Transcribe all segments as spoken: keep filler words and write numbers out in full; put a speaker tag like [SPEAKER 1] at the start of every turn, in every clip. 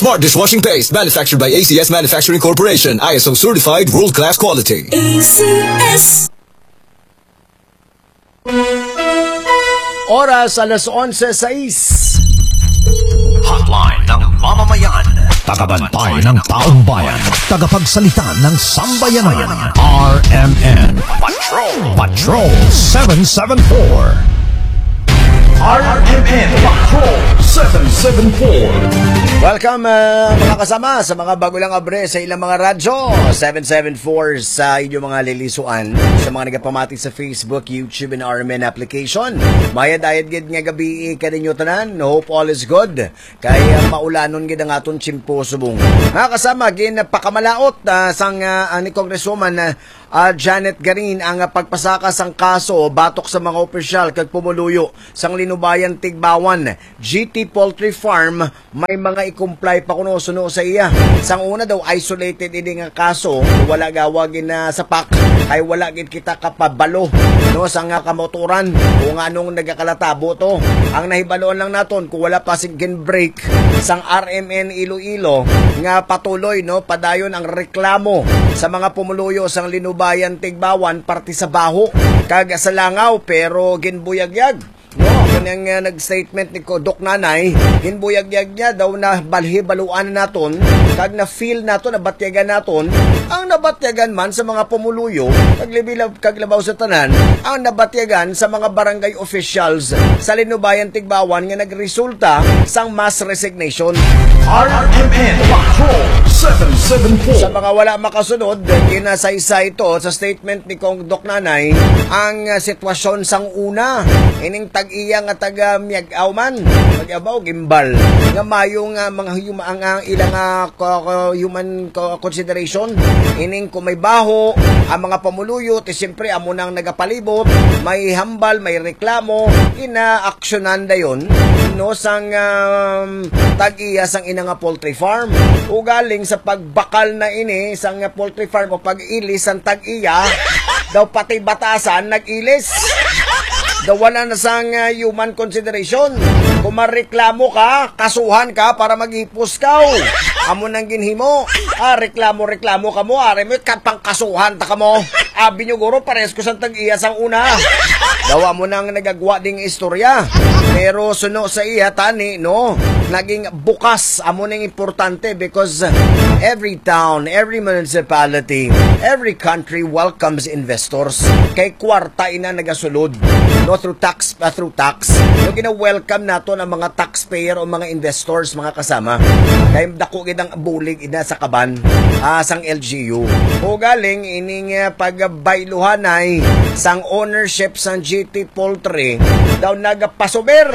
[SPEAKER 1] Smart dishwashing paste manufactured by A C S Manufacturing Corporation. I S O certified world-class quality.
[SPEAKER 2] A C S.
[SPEAKER 3] Oras alas onse sais.
[SPEAKER 4] Hotline ng mamamayan. Tagabantay ng taong bayan. Tagapagsalita ng sambayanan. R M N Patrol. Patrol seven seven four. R M N Patrol seven seven four.
[SPEAKER 3] Welcome uh, mga kasama sa mga bago lang abre sa ilang mga radyo. seven seven four sa inyong mga lilisuan. Sa mga nagapamati sa Facebook, YouTube, and R M N application. Maya dayad gid nga gabi kaninyo tanan. Hope all is good. Kaya maulanon gid ang aton chimpo subong. Mga kasama, gin pakamalaot uh, sang uh, ni Congresswoman uh, uh, Janet Garin ang uh, pagpasaka sang kaso batok sa mga opisyal kag pumuluyo sang Linubayan Tigbawan G T Poultry Farm. May mga i-comply pa kuno suno sa iya. Sang una daw isolated ini nga kaso, wala gawagin na sapak ay wala gid kita kapabalo no sang nga kamotoran kung anong nagakalatabo to. Ang nahibaloan lang naton kung wala pa sigin break sang R M N Iloilo nga patuloy no padayon ang reklamo sa mga pumuluyo sang Linubayan Tigbawan parti sa baho kag sa langaw pero ginbuyagyag. No, kanyang uh, nag-statement ni Doc Nanay, hinbuyag-yag niya daw na balhi-baluan naton, kag na-feel naton, nabatyagan naton, ang nabatyagan man sa mga pumuluyo, kaglibilab, kaglabaw sa tanan, ang nabatyagan sa mga barangay officials sa Linubayan Tigbawan nga nagresulta sang mass resignation.
[SPEAKER 4] R M N Patrol seven seven four.
[SPEAKER 3] Sa mga wala makasunod, kinasaysa ito sa statement ni Kong Doc Nanay, ang uh, sitwasyon sang una, ining tag-iya nga taga miyag-aw man, mag-abaw, gimbal, nga mayong uh, mga huma, ang uh, ilang uh, human consideration, ining kung may baho, ang mga pamuluyo, ti siyempre amo nang nagapalibot, may hambal, may reklamo, ina-aksyonan da yun, no, sang um, tag-iya sang ina nga poultry farm, o galing sa pagbakal na ini, sang poultry farm o pag-ilis ang tag-iya, daw pati batasan nag-ilis. Daw wala na sang uh, human consideration. Kung mareklamo ka, kasuhan ka para maghipos ka. Amo nang ginhimo. Ah, reklamo-reklamo ka mo. Are mo, kapang kasuhan ta ka mo. Abi nyo guro, pares ko sa tag-iya sang una. Daw mo nang nagagwa ding istorya. Pero suno sa iya, tani, no? Naging bukas. Amo nang importante because every town, every municipality, every country welcomes investors. Kay kwarta ina nagasulod. No, through tax, uh, through tax. Yung gina-welcome nato ng mga taxpayer o mga investors, mga kasama. Kaya dako gidang bulig ina sa kaban, uh, sang L G U. O galing, ining uh, pagbayluhan ay sang ownership sang G T Poultry, daw nagpasober.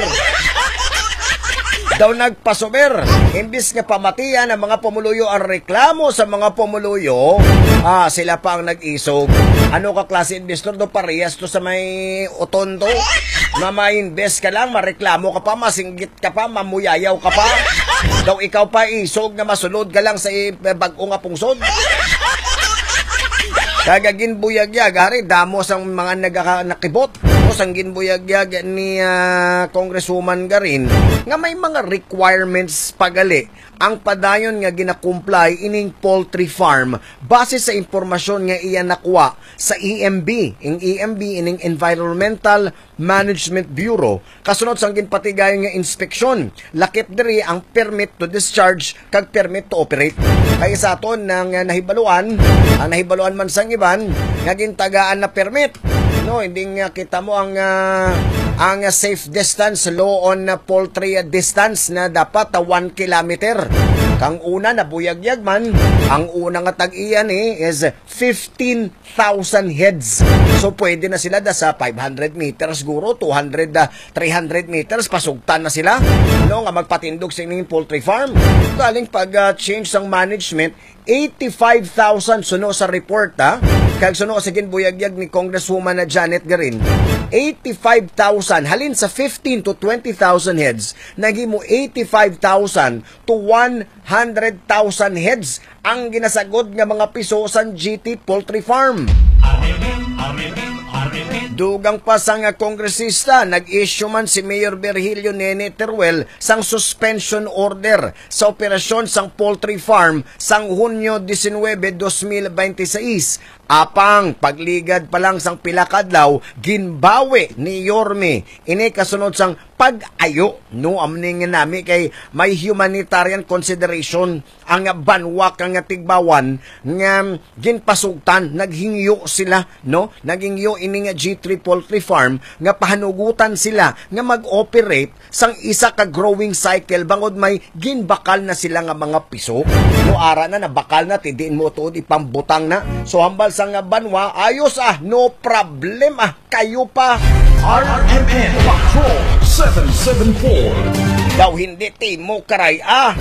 [SPEAKER 3] daw nagpasober. Imbis nga pamatian ang mga pumuluyo ang reklamo sa mga pumuluyo, ah, sila pa ang nag-isog. Ano ka klase investor do? Parehas to sa may otondo. Na ma-invest ka lang, mareklamo ka pa, masinggit ka pa, mamuyayaw ka pa. Daw ikaw pa isog na masulod ka lang sa bag-o nga pungsod. Kagagin buyagyag, hari, damo sang mga nagkakakibot. O sanggin buyagyag ni uh, Congresswoman Garin, nga may mga requirements pagali ang padayon nga ginakumply ining poultry farm base sa impormasyon nga iya nakuha sa E M B. Ing E M B, ining Environmental Management Bureau. Kasunod sang ginpatigayon nga inspeksyon. Lakip diri ang permit to discharge kag permit to operate. Kaya sa aton nang uh, nahibaluan, ang nahibaluan man sang iban, nga gintagaan na permit. No, hindi nga kita mo ang uh, ang uh, safe distance law on uh, poultry uh, distance na dapat uh, one kilometer. Kang una na buyagyag man, ang una nga tag-iyan eh, is fifteen thousand heads. So pwede na sila da sa five hundred meters guro, two hundred, uh, three hundred meters, pasugtan na sila. No, nga magpatindog sa inyong poultry farm. Galing pag uh, change sang management, eighty-five thousand suno sa report ha. Kag suno sa ginbuyagyag ni Congresswoman na Janet Garin, eighty-five thousand halin sa fifteen to twenty thousand heads, nagimo eighty-five thousand to one hundred thousand heads ang ginasagod nga mga piso sa G T Poultry Farm.
[SPEAKER 4] R M N, R M N,
[SPEAKER 3] Dugang pa sang kongresista, nag-issue man si Mayor Virgilio Nene Teruel sang suspension order sa operasyon sang poultry farm sang Hunyo nineteen, two thousand twenty-six. Apang pagligad pa lang sang pila ka adlaw, ginbawi ni Yorme ini kasunod sang pag-ayo no amning nami kay may humanitarian consideration ang banwa kang tigbawan nga ginpasugtan, naghingyo sila no naghingyo ini nga G three Poultry Farm nga pahanugutan sila nga mag-operate sang isa ka growing cycle bangod may ginbakal na sila nga mga piso no ara na nabakal na tidiin mo tuod ipambutang na so hambal sang banwa ayos ah no problem ah kayo pa
[SPEAKER 4] R M N Patrol seven seven four.
[SPEAKER 3] Daw hindi timo karay ah.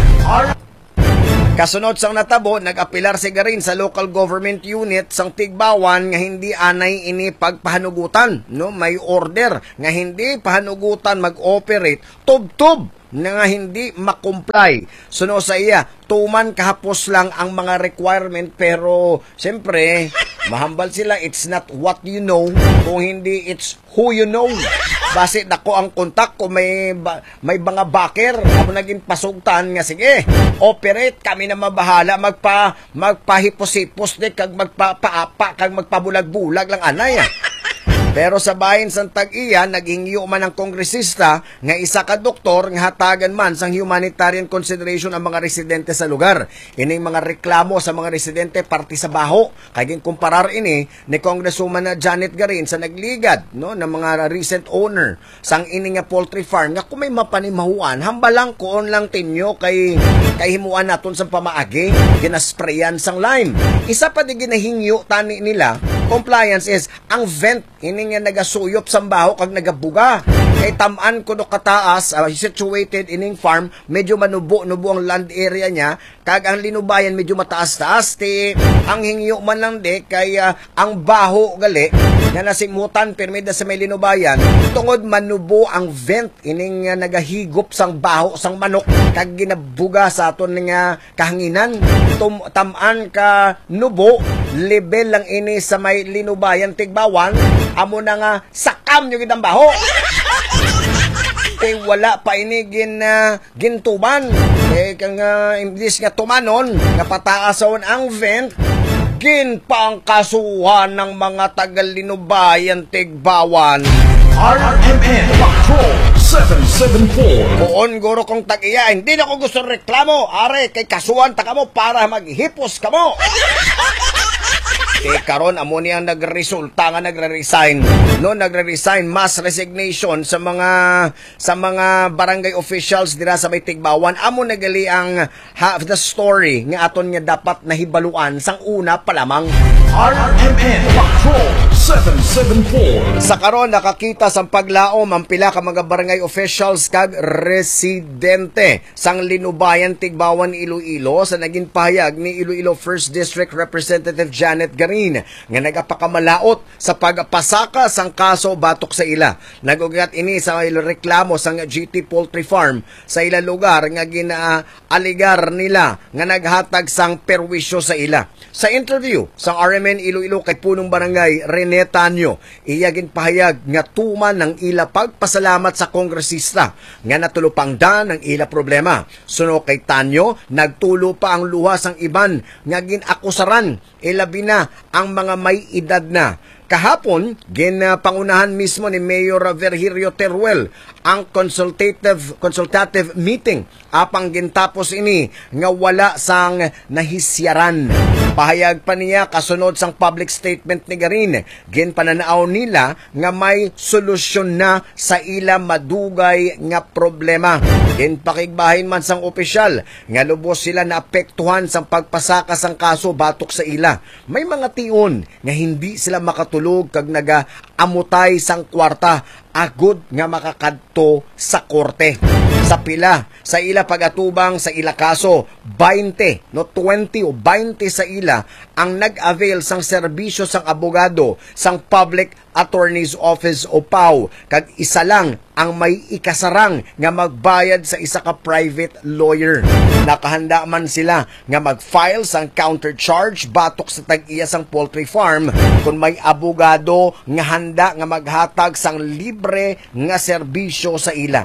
[SPEAKER 3] Kasunod sang natabo, nag-apilar si Garin sa local government unit sang Tigbawan nga hindi anay ini pagpahanugutan. No? May order nga hindi pahanugutan mag-operate tub-tub na nga hindi makomply. Suno sa iya, tuman kahapos lang ang mga requirement pero siyempre, mahambal sila, it's not what you know, kung hindi it's who you know. Base dako ang kontak ko may ba, may mga backer ako naging pasugtan nga sige operate kami na mabahala magpa magpahipos-hipos di kag magpapaapa kag magpabulag-bulag lang anay. Pero sa bahin sang Tag-iya, nagingyo man ang kongresista nga isa ka doktor nga hatagan man sang humanitarian consideration ang mga residente sa lugar. Ining mga reklamo sa mga residente parti sa baho. Kaging kumparar ini ni Congresswoman Janet Garin sa nagligad no ng mga recent owner sang ini nga poultry farm nga kung may mapanimahuan hambalang kuon lang tinyo kay kay himuan naton sa pamaagi ginasprayan sang lime. Isa pa di ginahingyo tani nila compliance is ang vent ini nga nagasuyop sa baho kag nagabuga kay tamaan ko do kataas uh, situated ining farm medyo manubo-nubo ang land area niya kag ang linubayan medyo mataas-taas ti ang hingyo man lang de kay uh, ang baho gali nga nasimutan permida sa may linubayan tungod manubo ang vent ining uh, nagahigop sang baho sang manok kag ginabuga sa aton nga kahanginan Tum tamaan ka nubo level lang ini sa may linubayan Tigbawan amo na nga sakam yung itang baho eh wala pa ini gin, uh, gintuban eh kang uh, imbis nga tumanon nga pataason ang vent gin pang kasuhan ng mga taga-linubayan Tigbawan
[SPEAKER 4] R M N Patrol seven seven four.
[SPEAKER 3] Kuon guro kong Tag-iya hindi na ko gusto reklamo are kay kasuhan ta kamo para maghipos kamo. Eh karon amo niya nagresulta nga nagre-resign no nagre-resign mass resignation sa mga sa mga barangay officials dira sa may Tigbawan amo nagali ang half the story nga aton nga dapat nahibaluan sang una pa lamang
[SPEAKER 4] R M N Patrol seven seven four.
[SPEAKER 3] Sa karon nakakita sang paglaom ang pila ka mga barangay officials kag residente sang linubayan Tigbawan Iloilo sa naging pahayag ni Iloilo first District Representative Janet Garin nga nagapakamalaot sa pagpasaka sang kaso batok sa ila. Nagugat ini sa reklamo sang G T Poultry Farm sa ila lugar nga ginaaligar nila nga naghatag sang perwisyo sa ila. Sa interview sa R M N Iloilo kay punong barangay Rene Tanyo, iya ginpahayag nga tuman ng ila pagpasalamat sa kongresista nga natulupangdan ng ila problema. Suno kay Tanyo, nagtulo pa ang luha sang iban nga ginakusaran ilabi na ang mga may edad na. Kahapon, ginapangunahan mismo ni Mayor Virgilio Teruel ang consultative consultative meeting apang gintapos ini nga wala sang nahisyaran. Pahayag pa niya kasunod sang public statement ni Garin, ginpananaaw nila nga may solusyon na sa ila madugay nga problema. Ginpakigbahin man sang opisyal nga lubos sila naapektuhan sang pagpasaka sang kaso batok sa ila. May mga tion nga hindi sila makatulog kag naga-amutay sang kwarta agud nga makakadto sa korte. Sa pila sa ila pagatubang sa ila kaso, twenty no twenty o twenty sa ila ang nag-avail sang serbisyo sang abogado sang public Attorney's Office o P A W, kag isa lang ang may ikasarang nga magbayad sa isa ka private lawyer. Nakahanda man sila nga mag-file sang countercharge batok sa tag-iya sang poultry farm kung may abogado nga handa nga maghatag sang libre nga serbisyo sa ila.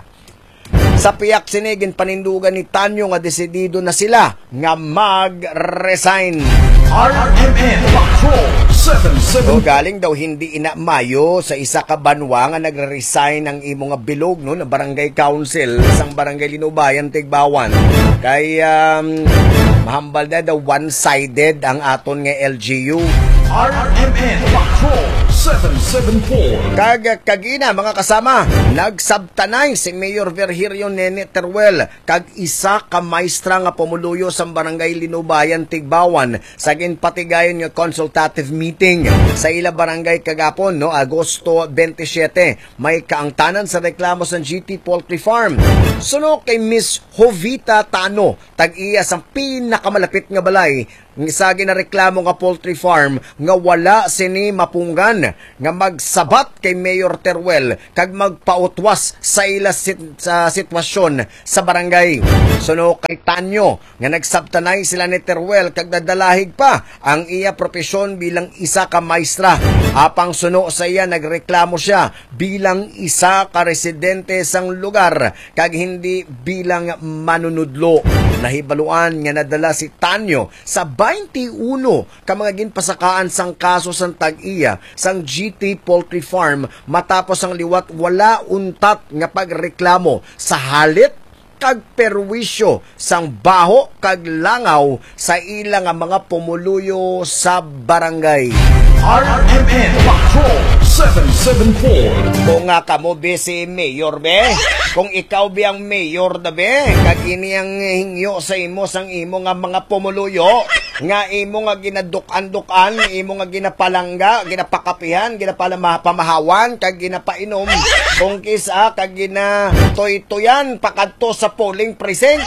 [SPEAKER 3] Sa piyak sinigin panindugan ni Tanyo nga desidido na sila nga mag-resign.
[SPEAKER 4] R M N Patrol seven seven.
[SPEAKER 3] So, galing daw hindi ina Mayo sa isa ka banwa nga nagre-resign ang imo nga bilog no na barangay council sang barangay Linubayan Tigbawan. Kay um, mahambal na daw one-sided ang aton nga L G U.
[SPEAKER 4] R M N Patrol seven seven four.
[SPEAKER 3] Kag kagina mga kasama, nagsabtanay si Mayor Virgilio Nene Teruel kag isa ka maestra nga pumuluyo sa barangay Linubayan Tigbawan sa ginpatigayon nga consultative meeting sa ila barangay kagapon no Agosto twenty-seven. May kaangtanan sa reklamo sa G T Poultry Farm. Suno kay Miss Jovita Tano, tag-iya sa pinakamalapit nga balay sa ginareklamo nga poultry farm nga wala sini mapunggan nga magsabat kay Mayor Teruel kag magpautwas sa ila sit sa sitwasyon sa barangay. Suno kay Tanyo nga nagsabtanay sila ni Teruel kag dadalahig pa ang iya propesyon bilang isa ka maestra. Apang suno sa iya nagreklamo siya bilang isa ka residente sang lugar kag hindi bilang manunudlo. Nahibaluan nga nadala si Tanyo sa twenty-one ka mga ginpasakaan sang kaso sang tag-iya sang G T Poultry Farm matapos ang liwat wala untat nga pagreklamo sa halit kag perwisyo sang baho kag langaw sa ilang mga pumuluyo sa barangay.
[SPEAKER 4] R M N Patrol seven seven four.
[SPEAKER 3] Kung nga kamo be si Mayor be, kung ikaw be ang Mayor na be, kag ini ang hingyo sa imo sang imo nga mga pumuluyo, nga imo nga ginaduk-an-dukan, imo nga ginapalangga, ginapakapihan, ginapamahawan, kag ginapainom, kung kisa kag ginatoy-toyan pakadto sa polling precinct.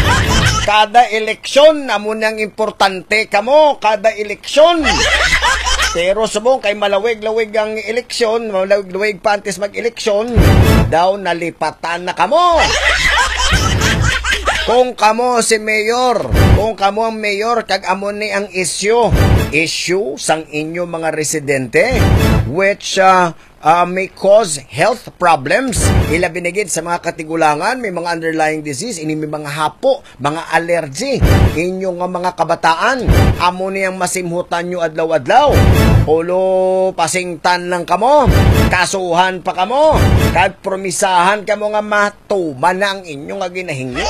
[SPEAKER 3] Kada eleksyon, amo nang importante kamo, kada eleksyon. Pero subong kay malawig-lawig ang eleksyon, malawig-lawig pa antes mag-eleksyon, daw nalipatan na kamo. Kung kamo si Mayor, kung kamo ang Mayor, kag amo ni ang issue, issue sang inyo mga residente, which uh, uh, may cause health problems, ila binigid sa mga katigulangan, may mga underlying disease, ini may mga hapo, mga allergy, inyo nga mga kabataan, amo niyang masimhutan nyo adlaw-adlaw, ulo pasingtan lang kamo, kasuhan pa kamo, kag promisahan kamo nga matuman na ang inyo nga ginahingyo.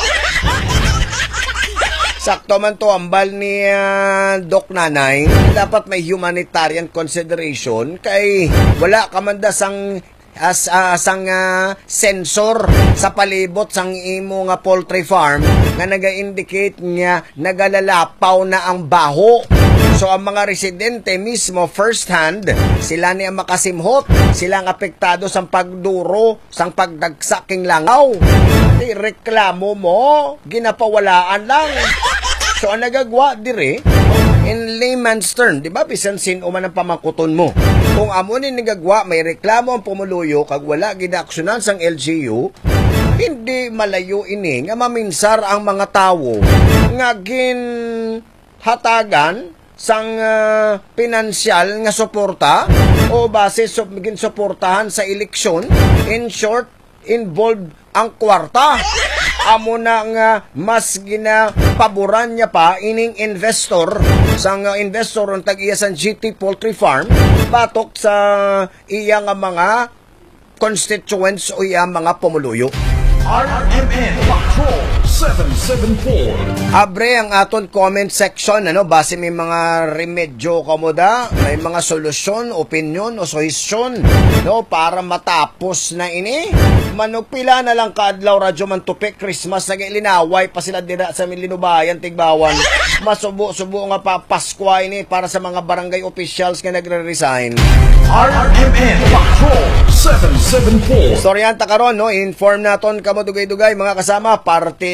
[SPEAKER 3] Sakto man to ambal ni uh, Doc Nanay, dapat may humanitarian consideration kay wala ka man da sang as uh, sang uh, sensor sa palibot sang imo nga poultry farm nga naga-indicate nga nagalalapaw na ang baho. So ang mga residente mismo first hand, sila ni ang makasimhot, sila ang apektado sang pagduro, sang pagdagsaking langaw. Di reklamo mo, ginapawalaan lang. So ang nagagwa dire, in layman's term, di ba, bisan sino man ang pamakuton mo. Kung amo ni nagagwa, may reklamo ang pumuluyo, kag wala gina-aksyonan sang L G U, hindi malayo ini nga maminsar ang mga tawo nga gin hatagan sang uh, pinansyal nga suporta o base so, gin suportahan sa eleksyon. In short, involved ang kwarta. Amo na nga mas ginapaboran niya pa ining investor sang uh, investor ang tag-iya sa G T Poultry Farm batok sa iya nga mga constituents o iya mga pumuluyo.
[SPEAKER 4] R M N Patrol seven seven four.
[SPEAKER 3] Abre ang aton comment section, ano, base may mga remedyo kamuda, may mga solusyon, opinion o suhestyon, no, para matapos na ini. Manugpila na lang kaadlaw radyo man tupik Christmas nagilinaway pa sila dira sa Linubayan Tigbawan. Masubo-subo nga pa Pasko ini para sa mga barangay officials nga nagre-resign.
[SPEAKER 4] R M N Patrol seven seven four.
[SPEAKER 3] Storyan ta karon, no, inform naton kamo dugay-dugay mga kasama, parte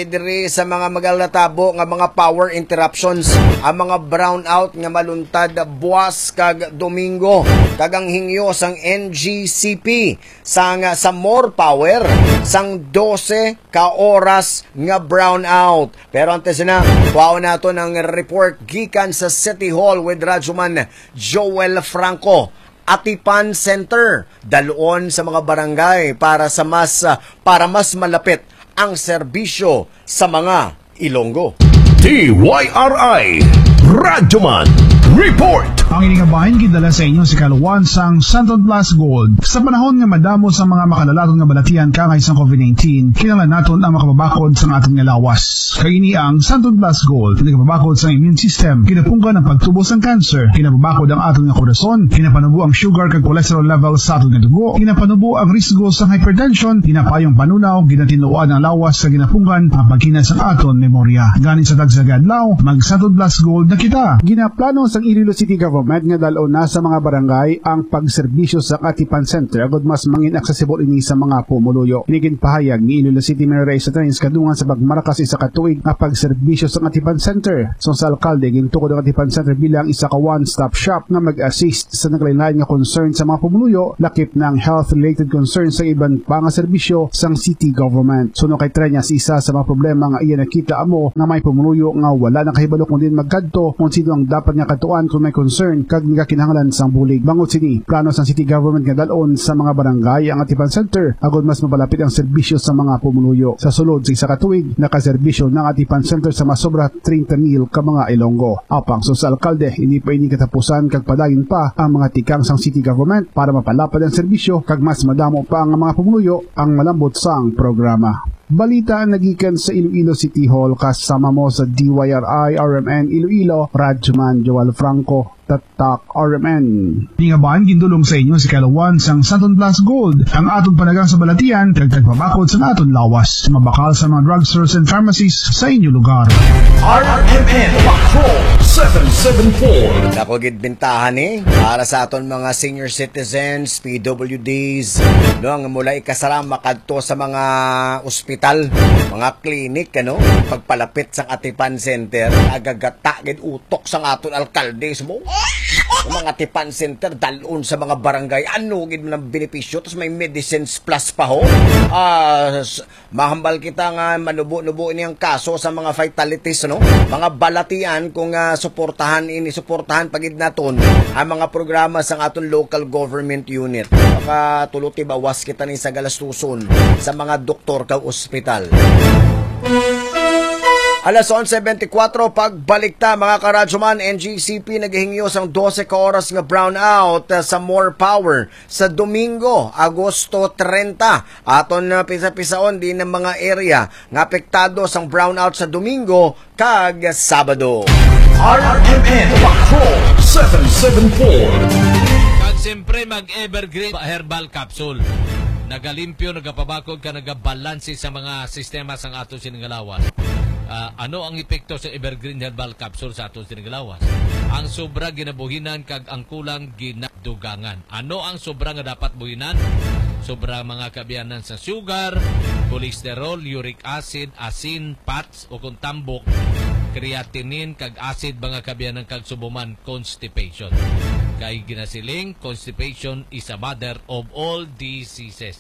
[SPEAKER 3] diri sa mga magalatabo nga mga power interruptions, ang mga brownout nga maluntad buwas kag Domingo, kag ang hingyo sang N G C P sang sa more power sang twelve ka oras nga brownout. Pero antes na, kuhaon nato ng report gikan sa City Hall with Radyoman Joel Franco. Atipan Center, dalon sa mga barangay para sa mas para mas malapit ang serbisyo sa mga Ilonggo.
[SPEAKER 4] T Y R I Radyoman Report.
[SPEAKER 2] Ang iningabahin gidala sa inyo si Kaluwan sang Santon Plus Gold. Sa panahon nga madamo sa mga makalalaton nga balatian kangay sa COVID nineteen, kinahanglan naton ang makababakod sa aton nga lawas. Kaini ang Santon Plus Gold, nagababakod sa immune system, kinapungkan ang pagtubos ng cancer, kinababakod ang aton nga korason, kinapanubo ang sugar kag cholesterol level sa aton nga dugo, kinapanubo ang risgo sa hypertension, kinapayong panunaw, ginatinuan ang lawas sa ginapungkan ang pagkinas sa aton memorya. Ganin sa tagsagadlaw, mag Santon Plus Gold na kita. Ginaplano sa Iloilo City Government nga dalon na sa mga barangay ang pagserbisyo sa Atipan Center agud mas mangin accessible ini sa mga pumuluyo. Inigin pahayag ni Iloilo City Mayor Ray Satrains kadungan sa pagmarakas isa ka tuig nga pagserbisyo sa Atipan Center. So sa alkalde gintukod ang Atipan Center bilang isa ka one-stop shop nga mag-assist sa naglain-lain nga concern sa mga pumuluyo, lakip ng health-related concerns sa iban pa nga serbisyo sang city government. Suno kay Trenyas, isa sa mga problema nga iya nakita amo nga may pumuluyo nga wala na kahibalo kung din magkadto kung sino ang dapat nga katuan kung may concern kag nagakinahanglan sang bulig. Bangot sini, plano sang city government nga dalon sa mga barangay ang Atipan Center agud mas mapalapit ang serbisyo sa mga pumuluyo. Sa sulod sa isa ka tuig, nakaserbisyo ng Atipan Center sa masobra thirty mil ka mga Ilonggo. Apang so sa alkalde, hindi pa ini katapusan kag padayon pa ang mga tikang sang city government para mapalapad ang serbisyo kag mas madamo pa ang mga pumuluyo ang malambot sang programa. Balita nagikan sa Iloilo City Hall kasama mo sa D Y R I R M N Iloilo, Radyoman Joel Franco, Tatak R M N. Ningabahan gindulong sa inyo si Kaluwan sang Santon Plus Gold, ang aton panagang sa balatian kag tagpabakod sa aton lawas. Mabakal sa mga drugstores and pharmacies sa inyo lugar.
[SPEAKER 4] R M N Patrol seven seven four.
[SPEAKER 3] Dako gid bintahan eh para sa aton mga senior citizens, P W Ds, no, nga mula ikasara makadto sa mga ospital, mga klinik, ano, pagpalapit sa Atipan Center, agagata gid utok sa aton alkalde mo. Mga Atipan Center dalon sa mga barangay, ano gid ng benepisyo, tapos may medicines plus pa ho. Ah, uh, mahambal kita nga manubo-nubo ini ang kaso sa mga fatalities, no, mga balatian kung uh, suportahan ini suportahan pagid naton ang mga programa sa aton local government unit. Baka tuluti bawas kita ni sa galastuson sa mga doktor kag ospital. Alas eleven twenty-four, pagbalik ta mga karadyoman, N G C P naghihingyo sang twelve ka oras nga brownout sa more power sa Domingo, Agosto thirty. Aton na pisa-pisaon din ng mga area nga apektado sang brownout sa Domingo kag Sabado.
[SPEAKER 4] R M N Patrol seven seven four.
[SPEAKER 5] Kag siyempre mag-evergreen herbal capsule. Nagalimpyo, nagapabakod ka, nagabalansi sa mga sistema sang ato siningalawas. Uh, ano ang epekto sa Evergreen Herbal Capsule sa ato siningalawas? Ang sobra ginabuhinan kag ang kulang ginadugangan. Ano ang sobra nga dapat buhinan? Sobra mga kabiyanan sa sugar, cholesterol, uric acid, asin, fats o kung tambok, creatinine kag acid mga kabiyanan kag subuman constipation. Kay ginasiling, constipation is a mother of all diseases.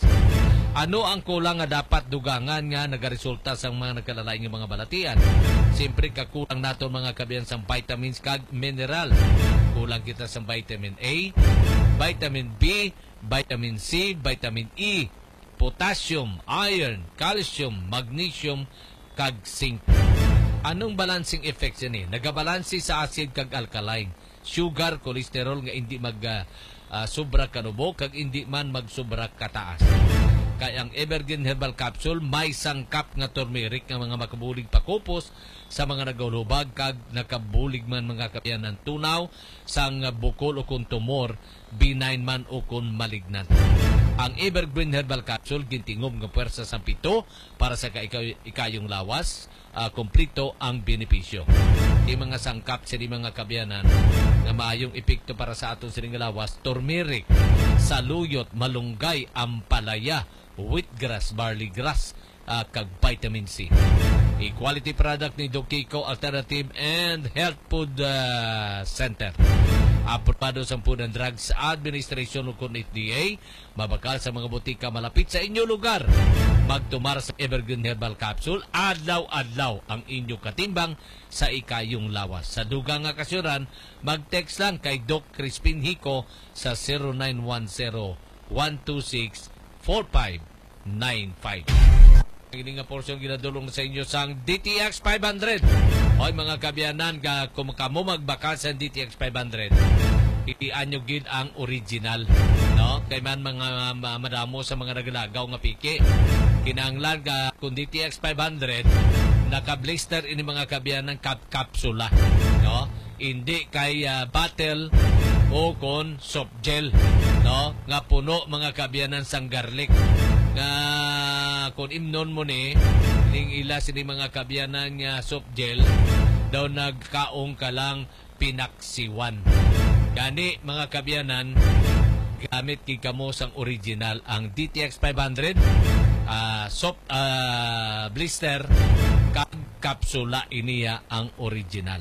[SPEAKER 5] Ano ang kulang nga dapat dugangan nga nagaresulta sa mga nagkalalain ng mga balatian? Siyempre kakulang nato mga kabiyan sa vitamins kag mineral. Kulang kita sa vitamin A, vitamin B, vitamin C, vitamin E, potassium, iron, calcium, magnesium kag zinc. Anong balancing effects yan eh? Nagabalansi sa acid kag alkaline, sugar, cholesterol nga hindi mag uh, uh, sobra kanubo kag hindi man magsobra kataas. Kaya ang Evergreen Herbal Capsule may sangkap nga turmeric nga mga makabulig pakupos sa mga nagulubag kag nakabulig man mga kapiyan ng tunaw sang bukol o kung tumor, benign man o kung malignant. Ang Evergreen Herbal Capsule gintingom nga puwersa sa pito para sa ikayong lawas, uh, kumplito ang benepisyo. Di mga sangkap sa di mga kabiyanan na maayong epekto para sa aton sining lawas, turmeric, saluyot, malunggay, ampalaya, wheatgrass, barley grass, uh, kag vitamin C. Equality product ni Dokiko Alternative and Health Food uh, Center. Aprobado sa Food and Drugs Administration o kung F D A, mabakal sa mga butika malapit sa inyo lugar. Magtumar sa Evergreen Herbal Capsule, adlaw-adlaw ang inyo katimbang sa ikayong lawas. Sa dugang nga kasyuran, mag-text lang kay Doc Crispin Hico sa zero nine one zero, one two six, four five nine five. Ini nga porsyon ginadulong sa inyo sang D T X five hundred. Hoy mga kabiyanan, ka, kung kamo magbakal sa D T X five hundred, itian nyo gid ang original. No? Kay man mga uh, madamo sa mga nagalagaw nga piki. Kinahanglan ka kung D T X five hundred, naka-blister ini mga kabiyanan kap-kapsula. No? Hindi kay uh, battle o kon soft gel. No? Nga puno mga kabiyanan sang garlic. Nga kung imnon mo ni ning ila sini mga kabyanan nga soft gel daw nagkaong ka lang pinaksiwan. Gani mga kabyanan, gamit kay kamo sang original ang D T X five hundred, uh, soft uh, blister kag kapsula iniya ang original.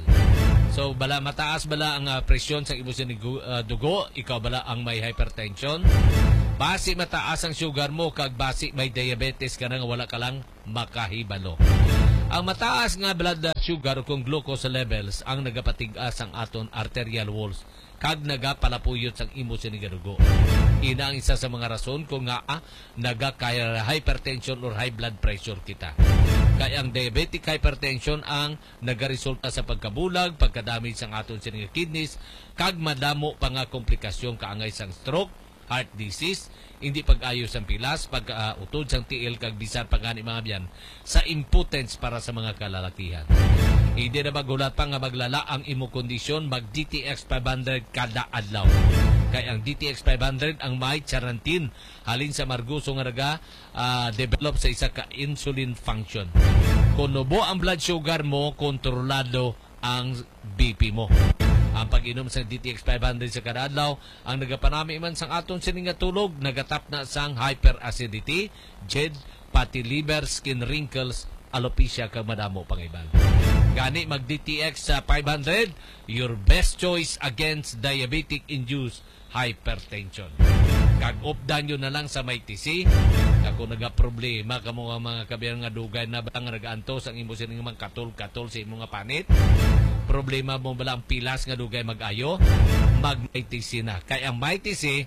[SPEAKER 5] So bala mataas bala ang uh, presyon sa imo sini uh, dugo, ikaw bala ang may hypertension, basi mataas ang sugar mo kag basi may diabetes ka na nga wala ka lang makahibalo. Ang mataas nga blood sugar kung glucose levels ang nagapatigas ang aton arterial walls kag nagapalapuyot sang imo sini dugo. Ina ang isa sa mga rason kung nga ah, nagakaya hypertension or high blood pressure kita. Kaya ang diabetic hypertension ang nagaresulta sa pagkabulag, pagkadamage sang aton sini kidneys kag madamo pa nga komplikasyon kaangay sang stroke, heart disease, hindi pag-ayos ang pilas, pag-utod uh, sang tiil kag bisan pagani mga biyan sa impotence para sa mga kalalakihan. Hindi na magulat pa nga maglala ang imo kondisyon, mag D T X five hundred kada adlaw. Kaya ang D T X five hundred ang may charantin halin sa marguso nga naga uh, develop sa isa ka insulin function. Kung nubo ang blood sugar mo, kontrolado ang B P mo. Ang pag-inom sa D T X five hundred sa kada adlaw ang nagapanami man sang aton sini nga tulog, nagatap na sang hyperacidity, J E D, fatty liver, skin wrinkles, alopecia kag madamo pang iban. Gani mag D T X sa five hundred, your best choice against diabetic induced hypertension. Kag updan yun na lang sa may T C. Kung nagaproblema kamo nga mga kabiyan nga dugay na bang nagaantos ang imo sining mga katol-katol sa imo nga panit, problema mo bala ang pilas nga dugay mag-ayo, mag-may T C na. Kaya ang may T C,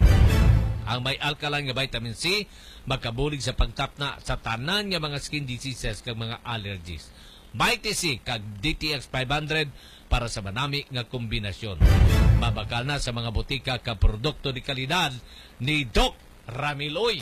[SPEAKER 5] ang may alkaline nga vitamin C, magkabulig sa pagtapna sa tanan nga mga skin diseases kag mga allergies. May T C kag D T X five hundred para sa manami nga kombinasyon. Mabakal na sa mga butika ka produkto di kalidad ni Doc Ramiloy.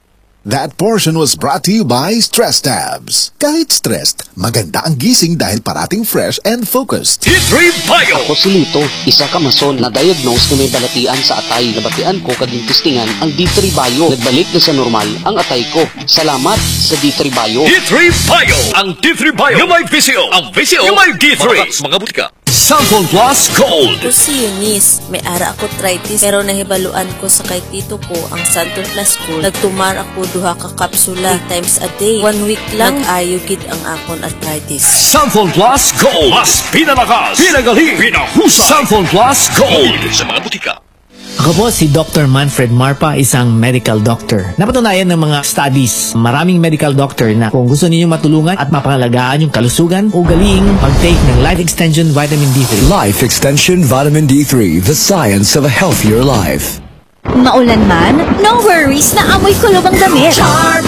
[SPEAKER 4] That portion was brought to you by Stress Tabs. Kahit stressed, maganda ang gising dahil parating fresh and focused.
[SPEAKER 1] D three Bio!
[SPEAKER 6] Ako si Lito, isa ka mason na diagnose na may balatian sa atay. Nabatian ko kaging testingan ang D three Bio. Nagbalik na sa normal ang atay ko. Salamat sa D three Bio.
[SPEAKER 1] D three Bio! Ang D three Bio yung may visio. Ang visio yung may D three. Mga, mga butika. Sample Plus Gold.
[SPEAKER 7] Ako si Eunice, may ara ako arthritis pero nahibaluan ko sa kay tito ko ang Sample Plus Gold. Nagtumar ako duha ka kapsula three times a day. One week lang ayugid ang akon arthritis.
[SPEAKER 1] Sample Plus Gold. Mas pinalakas, pinagaling, pinahusay. Sample Plus Gold. Sa mga butika.
[SPEAKER 8] Ako po si Doctor Manfred Marpa, isang medical doctor. Napatunayan ng mga studies, maraming medical doctor na kung gusto ninyong matulungan at mapangalagaan yung kalusugan, ugaling pag-take ng Life Extension Vitamin D three.
[SPEAKER 1] Life Extension Vitamin D three, the science of a healthier life.
[SPEAKER 9] Maulan man, no worries, na amoy kulob ang damit.
[SPEAKER 10] Charm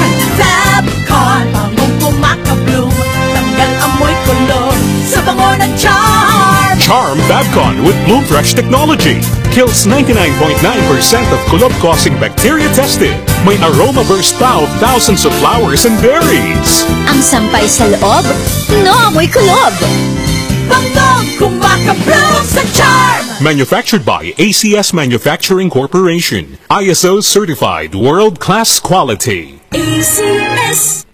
[SPEAKER 10] Fabcon, bangong pumakabloom, tanggal amoy kulob sa bango ng Charm.
[SPEAKER 11] Charm Fabcon with Bloom Fresh technology kills ninety-nine point nine percent of kulob-causing bacteria tested. May aroma burst pa of thousands of flowers and berries.
[SPEAKER 9] Ang sampay sa loob, no amoy kulob.
[SPEAKER 10] Bangong kumakabloom sa Charm.
[SPEAKER 11] Manufactured by A C S Manufacturing Corporation. I S O certified world-class quality.
[SPEAKER 10] A C S.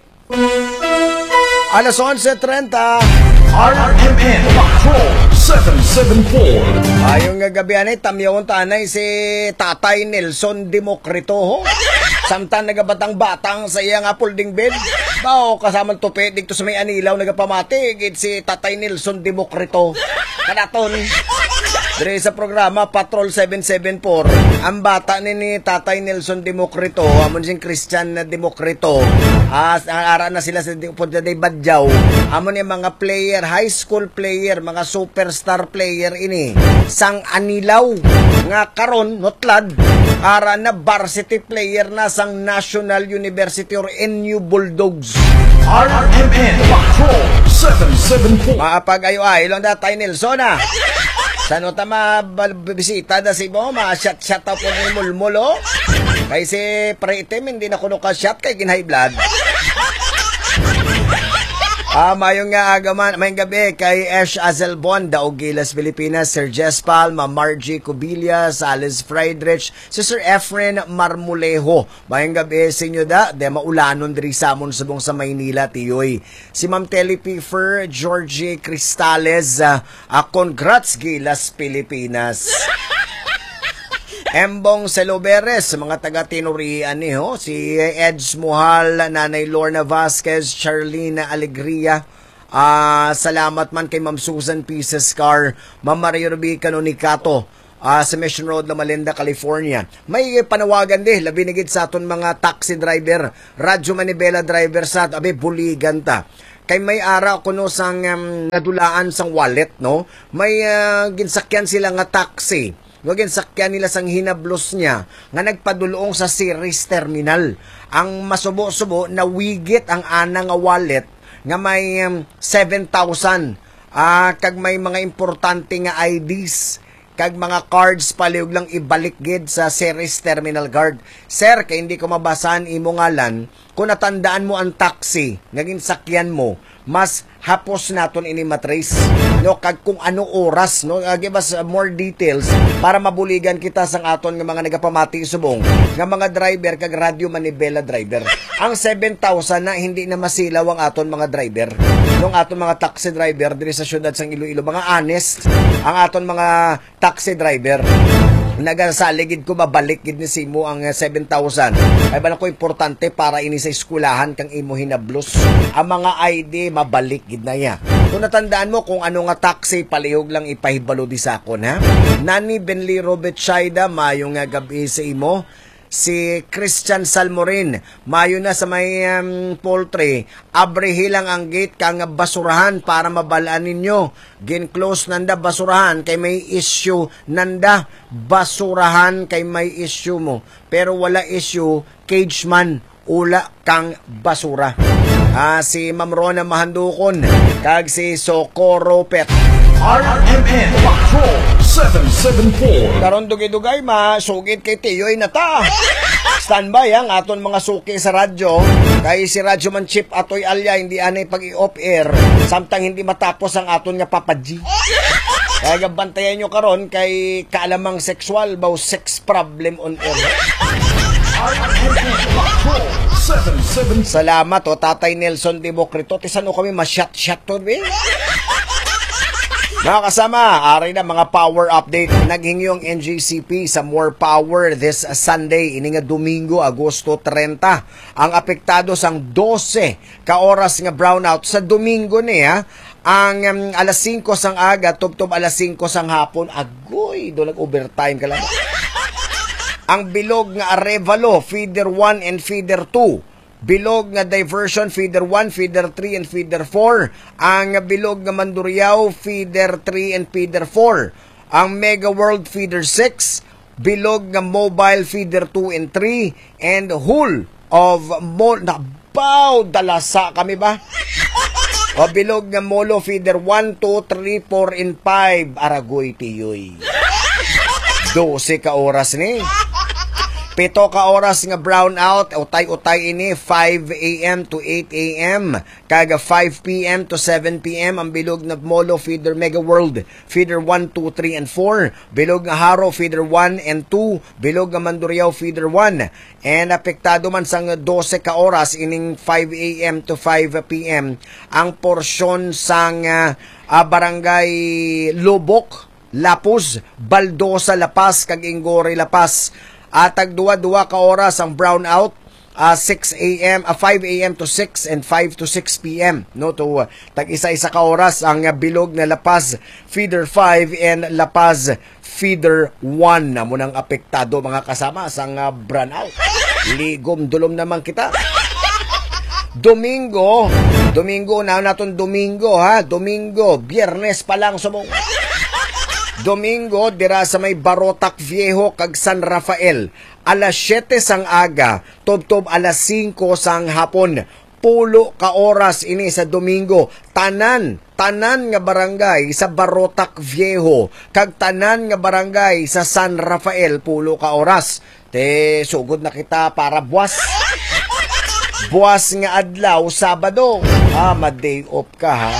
[SPEAKER 3] Alas onse trenta.
[SPEAKER 4] R M N Patrol seven seven four.
[SPEAKER 3] Ayong nga gabi anay, tamyawon tanay si Tatay Nelson Democrito ho. Samtang nagabatang-batang sa iya nga folding bed. Bao, kasamang tupi, dito sa may anilaw, nagapamati, gid si Tatay Nelson Democrito. Kanaton. Dire sa programa, Patrol seven seven four, ang bata ni, ni Tatay Nelson Democrito, amon sing Christian Democrito, as ara na sila sa Punta de Badjaw, amon yung mga player, high school player, mga superstar player ini, sang anilaw, nga karon notlad, ara na varsity player na sang National University or N U Bulldogs.
[SPEAKER 4] R M N Patrol seven seven four.
[SPEAKER 3] Maapag ayo ay, ilang da Tatay Nelson ah. Sano ta mabisita da si mo, ma-shot-shot po ni Mulmulo. Kay si Pre-Itim, hindi na kuno ka-shot kay ginhigh blood. Ah, mayong nga agaman, mayong gabi kay Ash Azelbon, Daog Gilas, Pilipinas, Sir Jess Pal, Ma Margie Cubillas, Alice Friedrich, si Sir Efren Marmolejo. Mayong gabi sa inyo da, de maulanon diri samon subong sa Maynila, tiyoy. Si Ma'am Telly Piffer, Georgie Cristales, uh, uh, congrats Gilas, Pilipinas. Embong Celoberes, mga taga-tinurian ni ho, si Eds Muhal, Nanay Lorna Vasquez, Charlene Alegria, uh, salamat man kay Ma'am Susan Pieces Car, Ma'am Maria Rubica Nonicato, uh, sa Mission Road, La Malinda, California. May panawagan di, labi nigid sa aton mga taxi driver, radyo manibela driver sa, abe, buligan ta. Kay may ara kuno sang um, nadulaan sang wallet, no? May uh, ginsakyan sila nga taxi. Wagin sakyan nila sang hinablos niya nga nagpadulong sa Ceres Terminal. Ang masubo-subo na wigit ang ana nga wallet nga may um, seven thousand. Ah, kag may mga importante nga I Ds kag mga cards paliog lang ibalik gid sa Ceres Terminal Guard. Sir, kay hindi ko mabasahan imo ngalan, kung natandaan mo ang taxi nga ginsakyan mo, mas hapos naton ini matrace, no, kag kung ano oras, no, uh, give us uh, more details para mabuligan kita sang aton nga mga nagapamati subong nga mga driver kag radyo manibela driver. Ang seven thousand na hindi na masilaw ang aton mga driver, nung aton mga taxi driver diri sa syudad sang Iloilo, mga honest ang aton mga taxi driver. Nagasaligid ko babalik gid ni Simo ang uh, seven thousand. Ay ba ko importante para ini sa eskwelahan kang imo hinablos. Ang mga I D mabalik gid na ya. Kung natandaan mo kung ano nga taxi, palihog lang ipahibalo di sa akon, ha. Nani Benliro Betsaida, mayong nga gabi sa imo. Si Christian Salmorin, mayo na sa may um, poultry, abrihilang ang gate kang basurahan para mabalaan ninyo. Gin-close nanda basurahan kay may issue nanda basurahan kay may issue mo. Pero wala issue, cage man, ula kang basura. Ah, si Ma'am Rona Mahandukon, kag si Socorro Pet.
[SPEAKER 4] R M N Patrol seven seven four.
[SPEAKER 3] Karon dugay-dugay masugid kay Tiyoy na ta. Standby ang aton mga suki sa radyo. Kay si Radyo Man Chip Atoy Alya hindi anay pag i-off air samtang hindi matapos ang aton nga Papa G. Kaya bantayan nyo karon kay kaalamang sexual baw sex problem on air. Salamat o Tatay Nelson Democrito. Tisano kami ma-shot-shot to be. Mga kasama, ari na mga power update. Naghingi yung N J C P sa More Power this Sunday, ini nga Domingo, Agosto thirty. Ang apektado sang twelve ka oras nga brownout sa Domingo niya, ang um, alas singko sang aga, tubtob alas singko sang hapon. Agoy, doon nag-overtime ka lang. Ang bilog nga Arevalo, feeder one and feeder two. Bilog nga diversion, feeder one, feeder three, and feeder four. Ang bilog nga Mandurriao, feeder three and feeder four. Ang Mega World, feeder six. Bilog nga Mobile, feeder two and three. And whole of Mol... Nabaw, dalasa kami ba? O bilog nga Molo, feeder one, two, three, four, and five. Aragoy, tiyoy. twelve ka oras ni. Pito ka oras nga brownout, utay-utay ini, five a m to eight a m Kaga five p m to seven p m ang bilog na Molo, feeder Mega World, feeder one, two, three, and four. Bilog nga Haro, feeder one and two. Bilog nga Mandurriao, feeder one. And apektado man sang twelve ka oras, ining five a m to five p m ang porsyon sang uh, uh, Barangay Lubok, Lapuz, Baldosa, Lapas, kag Ingori, Lapas. Atag duwa-duwa ka oras ang brownout. Uh, six a.m. Uh, five a.m. to six and five to six p.m. No, to uh, tag-isa-isa ka oras ang uh, bilog na La Paz Feeder five and La Paz Feeder one na munang apektado mga kasama sa uh, brownout. Ligom dulom naman kita. Domingo, Domingo na naton Domingo ha, Domingo, Biyernes pa lang sumong. Domingo dira sa may Barotac Viejo kag San Rafael. Alas siyete sang aga, tubtob alas singko sang hapon. Pulo ka oras ini sa Domingo. Tanan, tanan nga barangay sa Barotac Viejo kag tanan nga barangay sa San Rafael pulo ka oras. Te sugod na kita para buwas. Buwas nga adlaw Sabado. Ah, ma-day off ka ha.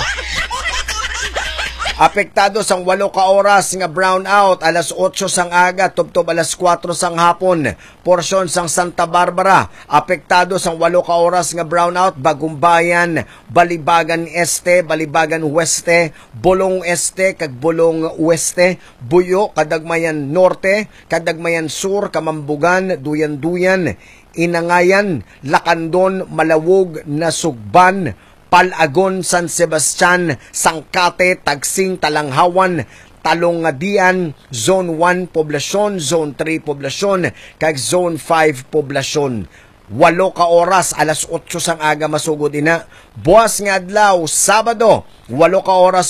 [SPEAKER 3] Apektado sang walo ka oras nga brownout, alas otso sang aga, tubtob alas kwatro sang hapon. Porsyon sang Santa Barbara, apektado sang walo ka oras nga brownout, Bagumbayan, Balibagan Este, Balibagan Weste, Bulong Este, kag Bulong Weste, Buyo, Kadagmayan Norte, Kadagmayan Sur, Kamambugan, Duyan-Duyan, Inangayan, Lacandon, Malawog, Nasugban, Palagon, San Sebastian, Sangkate, Tagsing, Talanghawan, Talongadian, Zone one Poblasyon, Zone three Poblasyon, kag Zone five Poblasyon. Walo ka oras, alas otso sang aga masugod ina. Buwas nga adlaw, Sabado, walo ka oras